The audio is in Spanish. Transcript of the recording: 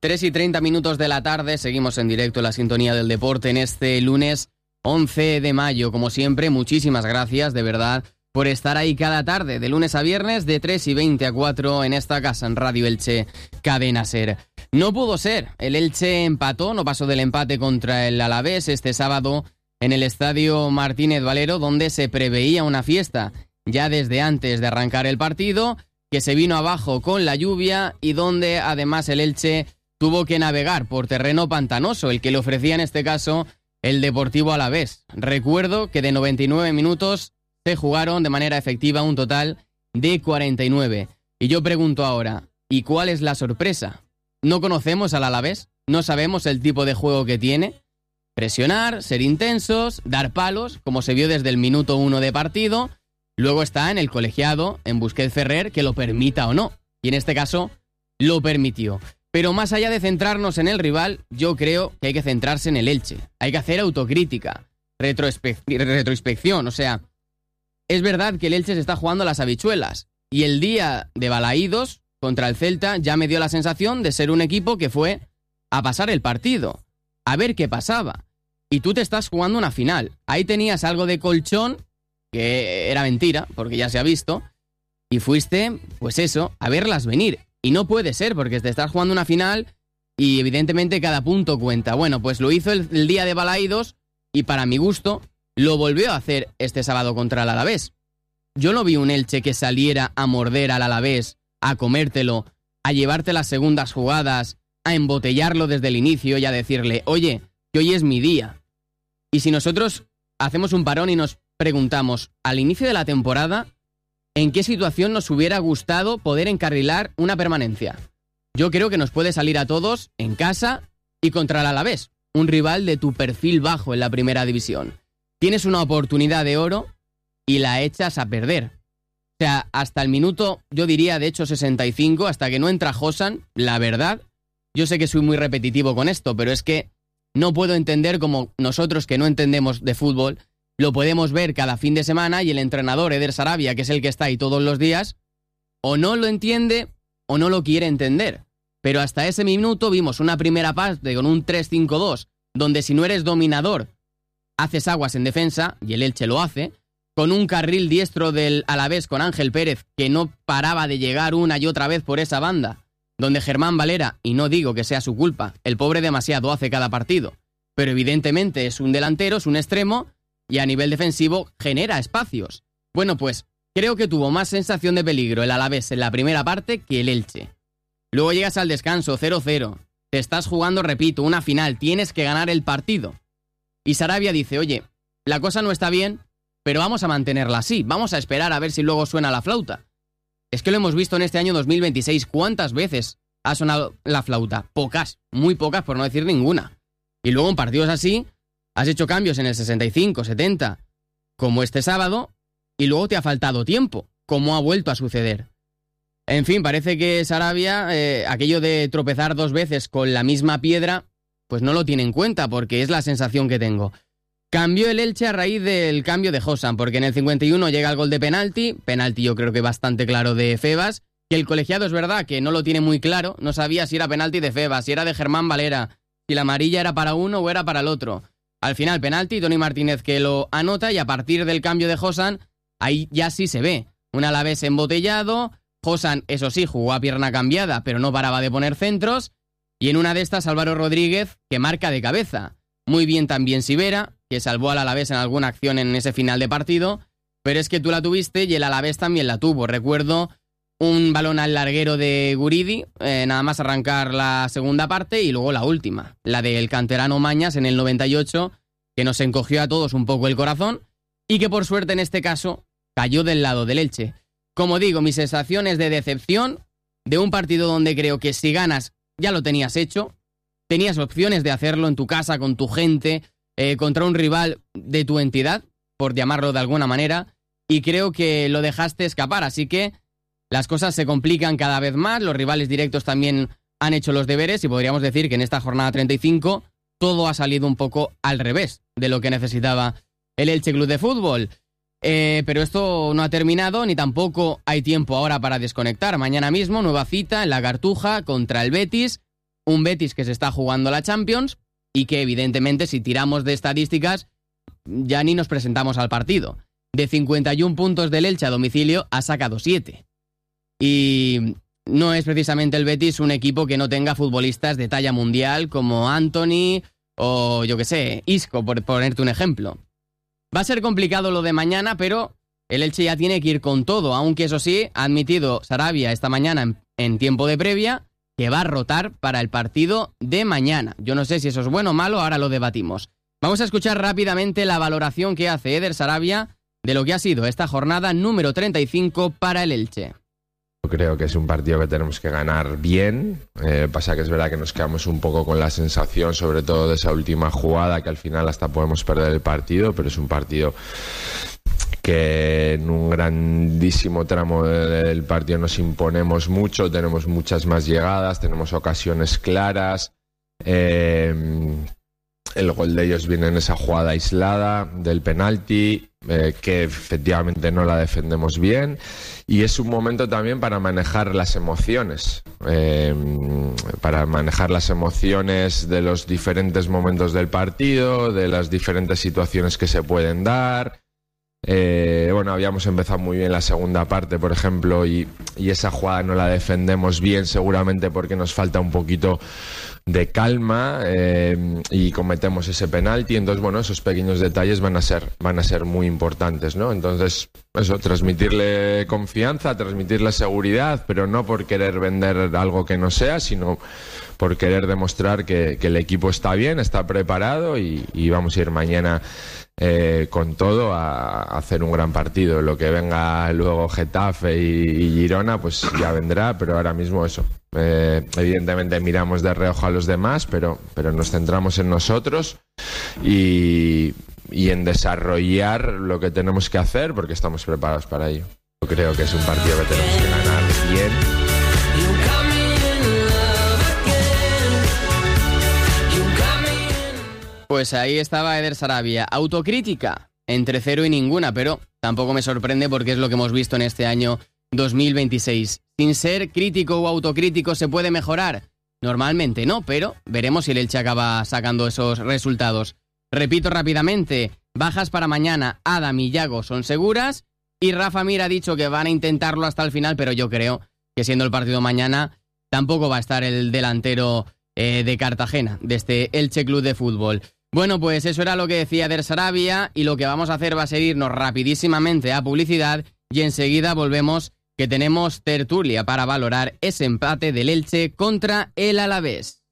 3:30 de la tarde, seguimos en directo en la sintonía del deporte en este lunes 11 de mayo. Como siempre, muchísimas gracias, de verdad, por estar ahí cada tarde, de lunes a viernes, de 3:20 a 4 en esta casa, en Radio Elche, Cadena SER. No pudo ser, el Elche empató, no pasó del empate contra el Alavés este sábado en el Estadio Martínez Valero, donde se preveía una fiesta ya desde antes de arrancar el partido, que se vino abajo con la lluvia y donde además el Elche tuvo que navegar por terreno pantanoso, el que le ofrecía en este caso el Deportivo Alavés. Recuerdo que de 99 minutos se jugaron de manera efectiva un total de 49. Y yo pregunto ahora, ¿y cuál es la sorpresa? ¿No conocemos al Alavés? ¿No sabemos el tipo de juego que tiene? Presionar, ser intensos, dar palos, como se vio desde el minuto 1 de partido. Luego está en el colegiado, en Busquets Ferrer, que lo permita o no. Y en este caso, lo permitió. Pero más allá de centrarnos en el rival, yo creo que hay que centrarse en el Elche. Hay que hacer autocrítica, retroinspección. O sea, es verdad que el Elche se está jugando a las habichuelas. Y el día de Balaídos contra el Celta ya me dio la sensación de ser un equipo que fue a pasar el partido, a ver qué pasaba. Y tú te estás jugando una final. Ahí tenías algo de colchón, que era mentira, porque ya se ha visto, y fuiste, pues eso, a verlas venir. Y no puede ser, porque te estás jugando una final y evidentemente cada punto cuenta. Bueno, pues lo hizo el día de Balaídos y para mi gusto lo volvió a hacer este sábado contra el Alavés. Yo no vi un Elche que saliera a morder al Alavés, a comértelo, a llevarte las segundas jugadas, a embotellarlo desde el inicio y a decirle, oye, que hoy es mi día. Y si nosotros hacemos un parón y nos preguntamos, al inicio de la temporada, ¿en qué situación nos hubiera gustado poder encarrilar una permanencia? Yo creo que nos puede salir a todos en casa y contra el Alavés, un rival de tu perfil bajo en la primera división. Tienes una oportunidad de oro y la echas a perder. O sea, hasta el minuto, yo diría de hecho 65, hasta que no entra Josan, la verdad, yo sé que soy muy repetitivo con esto, pero es que no puedo entender cómo nosotros que no entendemos de fútbol lo podemos ver cada fin de semana y el entrenador Eder Sarabia, que es el que está ahí todos los días, o no lo entiende o no lo quiere entender. Pero hasta ese minuto vimos una primera parte con un 3-5-2, donde si no eres dominador, haces aguas en defensa, y el Elche lo hace, con un carril diestro del Alavés con Ángel Pérez, que no paraba de llegar una y otra vez por esa banda, donde Germán Valera, y no digo que sea su culpa, el pobre demasiado hace cada partido, pero evidentemente es un delantero, es un extremo, y a nivel defensivo genera espacios. Bueno, pues creo que tuvo más sensación de peligro el Alavés en la primera parte que el Elche. Luego llegas al descanso, 0-0. Te estás jugando, repito, una final. Tienes que ganar el partido. Y Sarabia dice, oye, la cosa no está bien, pero vamos a mantenerla así. Vamos a esperar a ver si luego suena la flauta. Es que lo hemos visto en este año 2026. ¿Cuántas veces ha sonado la flauta? Pocas, muy pocas, por no decir ninguna. Y luego en partidos así has hecho cambios en el 65, 70, como este sábado, y luego te ha faltado tiempo, como ha vuelto a suceder. En fin, parece que Sarabia, aquello de tropezar dos veces con la misma piedra, pues no lo tiene en cuenta, porque es la sensación que tengo. Cambió el Elche a raíz del cambio de Josan, porque en el 51 llega el gol de penalti yo creo que bastante claro de Febas, que el colegiado es verdad que no lo tiene muy claro, no sabía si era penalti de Febas, si era de Germán Valera, si la amarilla era para uno o era para el otro. Al final, penalti, Toni Martínez que lo anota y a partir del cambio de Josan, ahí ya sí se ve. Un Alavés embotellado, Josan, eso sí, jugó a pierna cambiada, pero no paraba de poner centros, y en una de estas Álvaro Rodríguez, que marca de cabeza. Muy bien también Sivera, que salvó al Alavés en alguna acción en ese final de partido, pero es que tú la tuviste y el Alavés también la tuvo. Recuerdo un balón al larguero de Guridi, nada más arrancar la segunda parte, y luego la última, la del canterano Mañas en el 98, que nos encogió a todos un poco el corazón, y que por suerte en este caso cayó del lado del Elche. Como digo, mis sensaciones de decepción de un partido donde creo que si ganas ya lo tenías hecho, tenías opciones de hacerlo en tu casa, con tu gente, contra un rival de tu entidad, por llamarlo de alguna manera, y creo que lo dejaste escapar, así que las cosas se complican cada vez más, los rivales directos también han hecho los deberes y podríamos decir que en esta jornada 35 todo ha salido un poco al revés de lo que necesitaba el Elche Club de Fútbol. Pero esto no ha terminado, ni tampoco hay tiempo ahora para desconectar. Mañana mismo, nueva cita en la Cartuja contra el Betis. un Betis que se está jugando la Champions y que evidentemente si tiramos de estadísticas ya ni nos presentamos al partido. De 51 puntos del Elche a domicilio ha sacado 7. Y no es precisamente el Betis un equipo que no tenga futbolistas de talla mundial como Antony o yo que sé, Isco, por ponerte un ejemplo. Va a ser complicado lo de mañana, pero el Elche ya tiene que ir con todo, aunque eso sí, ha admitido Sarabia esta mañana en tiempo de previa que va a rotar para el partido de mañana. Yo no sé si eso es bueno o malo, ahora lo debatimos. Vamos a escuchar rápidamente la valoración que hace Eder Sarabia de lo que ha sido esta jornada número 35 para el Elche. Creo que es un partido que tenemos que ganar bien. Pasa que es verdad que nos quedamos un poco con la sensación, sobre todo de esa última jugada, que al final hasta podemos perder el partido, pero es un partido que en un grandísimo tramo del partido nos imponemos mucho, tenemos muchas más llegadas, tenemos ocasiones claras. El gol de ellos viene en esa jugada aislada del penalti, que efectivamente no la defendemos bien, y es un momento también para manejar las emociones, de los diferentes momentos del partido, de las diferentes situaciones que se pueden dar. Habíamos empezado muy bien la segunda parte, por ejemplo, y esa jugada no la defendemos bien, seguramente porque nos falta un poquito de calma, y cometemos ese penalti. Entonces, esos pequeños detalles van a ser muy importantes, ¿no? Entonces, eso, transmitirle confianza, transmitirle seguridad, pero no por querer vender algo que no sea, sino por querer demostrar que el equipo está bien, está preparado y vamos a ir mañana con todo a hacer un gran partido. Lo que venga luego Getafe y Girona, pues ya vendrá, pero ahora mismo eso. Evidentemente miramos de reojo a los demás, pero nos centramos en nosotros y en desarrollar lo que tenemos que hacer, porque estamos preparados para ello. Yo creo que es un partido que tenemos que ganar bien. Pues ahí estaba Eder Sarabia. Autocrítica, entre 0 y ninguna, pero tampoco me sorprende porque es lo que hemos visto en este año 2026. Sin ser crítico o autocrítico, ¿se puede mejorar? Normalmente no, pero veremos si el Elche acaba sacando esos resultados. Repito rápidamente, bajas para mañana, Adam y Yago son seguras, y Rafa Mir ha dicho que van a intentarlo hasta el final, pero yo creo que siendo el partido mañana, tampoco va a estar el delantero de Cartagena, de este Elche Club de Fútbol. Bueno, pues eso era lo que decía Eder Sarabia, y lo que vamos a hacer va a ser irnos rapidísimamente a publicidad y enseguida volvemos, que tenemos tertulia para valorar ese empate del Elche contra el Alavés.